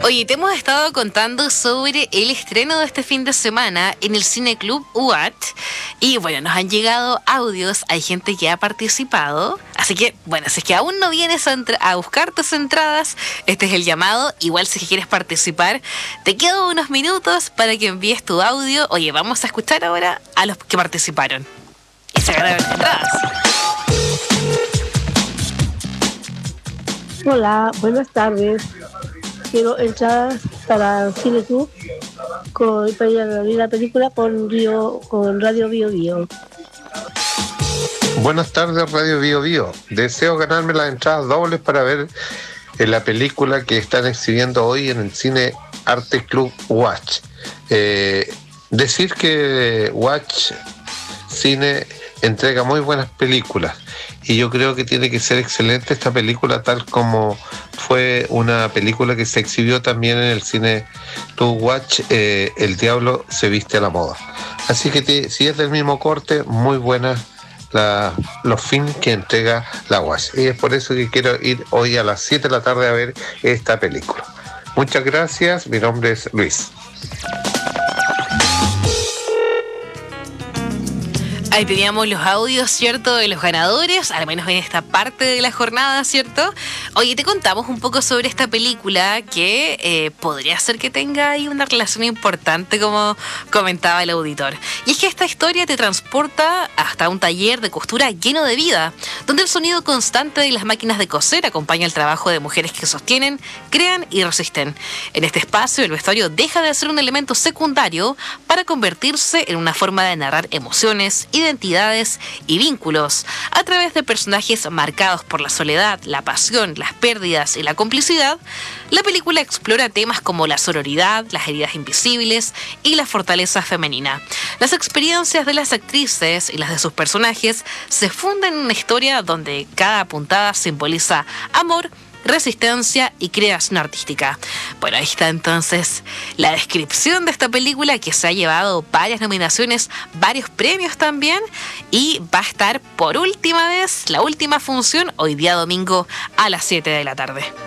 Oye, te hemos estado contando sobre el estreno de este fin de semana en el Cineclub UAT. Y bueno, nos han llegado audios, hay gente que ha participado. Así que, bueno, si es que aún no vienes a buscar tus entradas, este es el llamado. Igual si es que quieres participar, te quedan unos minutos para que envíes tu audio. Oye, vamos a escuchar ahora a los que participaron y se ganaron las entradas. Hola, buenas tardes. Quiero entradas para Cineclub para ir a ver la película con Radio Bio Bio. Buenas tardes, Radio Bio Bio. Deseo ganarme las entradas dobles para ver la película que están exhibiendo hoy en el Cine Arte Club Watch. Decir que Watch Cine entrega muy buenas películas y yo creo que tiene que ser excelente esta película, tal como fue una película que se exhibió también en el Cine Club Watch, El Diablo se viste a la moda. Así que si es del mismo corte, muy buena los films que entrega la Watch, y es por eso que quiero ir hoy a las 7 de la tarde a ver esta película. Muchas gracias, mi nombre es Luis. Ahí teníamos los audios, ¿cierto?, de los ganadores, al menos en esta parte de la jornada, ¿cierto? Oye, te contamos un poco sobre esta película que podría ser que tenga ahí una relación importante, como comentaba el auditor. Y es que esta historia te transporta hasta un taller de costura lleno de vida, donde el sonido constante de las máquinas de coser acompaña el trabajo de mujeres que sostienen, crean y resisten. En este espacio, el vestuario deja de ser un elemento secundario para convertirse en una forma de narrar emociones, identidades y vínculos a través de personajes marcados por la soledad, la pasión, las pérdidas y la complicidad. La película explora temas como la sororidad, las heridas invisibles y la fortaleza femenina. Las experiencias de las actrices y las de sus personajes se funden en una historia donde cada puntada simboliza amor, resistencia y creación artística. Bueno, ahí está entonces la descripción de esta película, que se ha llevado varias nominaciones, varios premios también, y va a estar por última vez, la última función, hoy día domingo a las 7 de la tarde.